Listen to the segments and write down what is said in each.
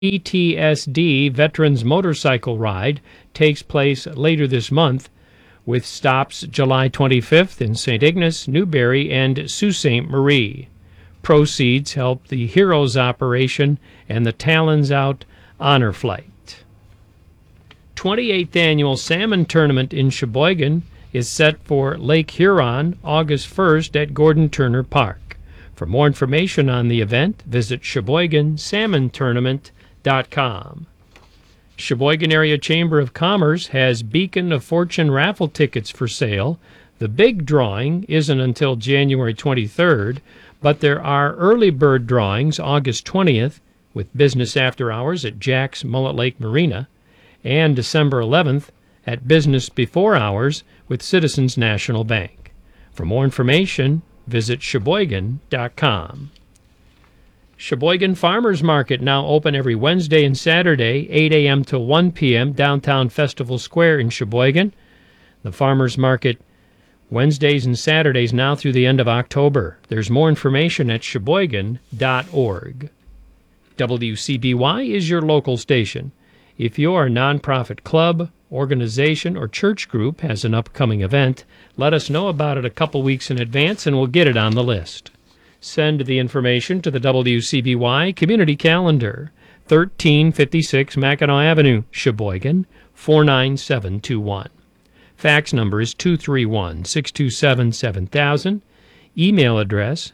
PTSD Veterans Motorcycle Ride takes place later this month, with stops July 25th in St. Ignace, Newberry, and Sault Ste. Marie. Proceeds help the Heroes Operation and the Talons Out Honor Flight. 28th Annual Salmon Tournament in Sheboygan is set for Lake Huron August 1st at Gordon Turner Park. For more information on the event, visit SheboyganSalmonTournament.com. Sheboygan Area Chamber of Commerce has Beacon of Fortune raffle tickets for sale. The big drawing isn't until January 23rd, but there are early bird drawings August 20th with business after hours at Jack's Mullet Lake Marina, and December 11th at business before hours with Citizens National Bank. For more information, visit Sheboygan.com. Sheboygan Farmers Market now open every Wednesday and Saturday, 8 a.m. to 1 p.m., downtown Festival Square in Sheboygan. The Farmers Market Wednesdays and Saturdays now through the end of October. There's more information at Sheboygan.org. WCBY is your local station. If your nonprofit club, organization, or church group has an upcoming event, let us know about it a couple weeks in advance and we'll get it on the list. Send the information to the WCBY Community Calendar, 1356 Mackinac Avenue, Sheboygan, 49721. Fax number is 231-627-7000. Email address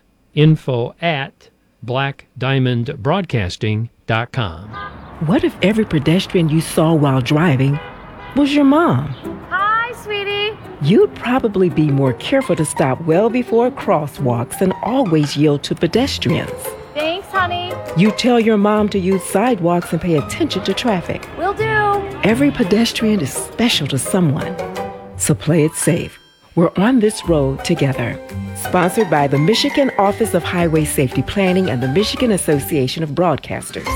info@blackdiamondbroadcasting.com. What if every pedestrian you saw while driving was your mom? Hi, sweetie. You'd probably be more careful to stop well before crosswalks and always yield to pedestrians. Thanks, honey. You tell your mom to use sidewalks and pay attention to traffic. Will do. Every pedestrian is special to someone. So play it safe. We're on this road together. Sponsored by the Michigan Office of Highway Safety Planning and the Michigan Association of Broadcasters.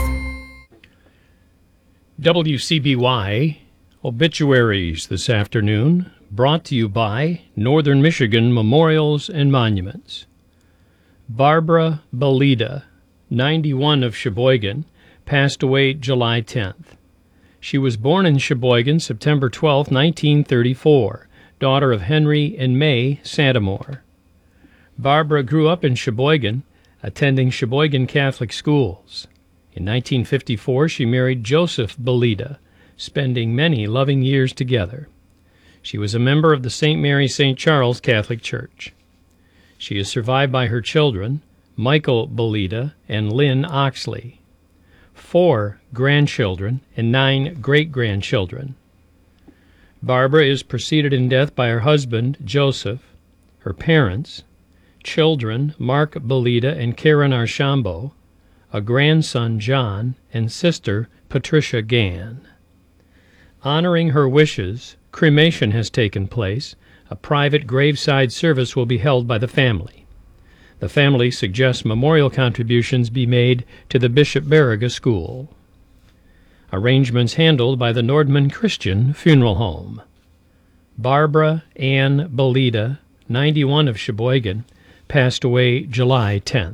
WCBY Obituaries this afternoon, brought to you by Northern Michigan Memorials and Monuments. Barbara Belida, 91, of Sheboygan, passed away July 10th. She was born in Sheboygan September 12, 1934, daughter of Henry and May Santamore. Barbara grew up in Sheboygan, attending Sheboygan Catholic schools. In 1954, she married Joseph Belida, spending many loving years together. She was a member of the St. Mary St. Charles Catholic Church. She is survived by her children, Michael Belida and Lynn Oxley, 4 grandchildren, and 9 great-grandchildren. Barbara is preceded in death by her husband, Joseph, her parents, children, Mark Belida and Karen Archambault, a grandson, John, and sister, Patricia Gann. Honoring her wishes, cremation has taken place. A private graveside service will be held by the family. The family suggests memorial contributions be made to the Bishop Baraga School. Arrangements handled by the Nordman Christian Funeral Home. Barbara Ann Belida, 91, of Sheboygan, passed away July 10th.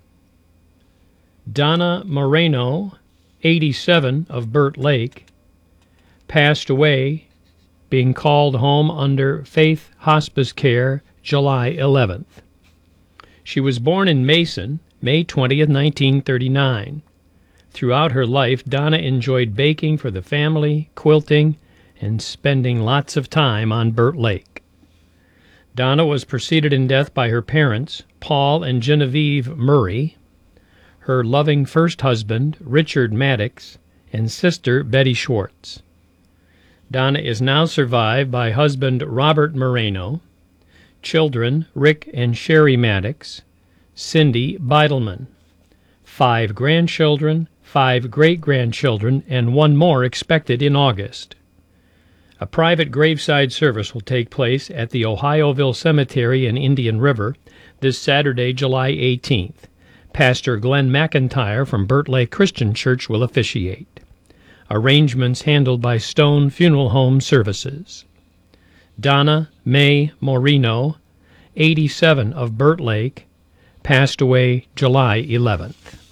Donna Moreno, 87, of Burt Lake, passed away, being called home under Faith Hospice Care July 11th. She was born in Mason, May 20th, 1939. Throughout her life, Donna enjoyed baking for the family, quilting, and spending lots of time on Burt Lake. Donna was preceded in death by her parents, Paul and Genevieve Murray, her loving first husband, Richard Maddox, and sister, Betty Schwartz. Donna is now survived by husband Robert Moreno, children Rick and Sherry Maddox, Cindy Beidelman, 5 grandchildren, 5 great-grandchildren, and 1 more expected in August. A private graveside service will take place at the Ohioville Cemetery in Indian River this Saturday, July 18th. Pastor Glenn McIntyre from Burt Lake Christian Church will officiate. Arrangements handled by Stone Funeral Home Services. Donna May Moreno, 87, of Burt Lake, passed away July 11th.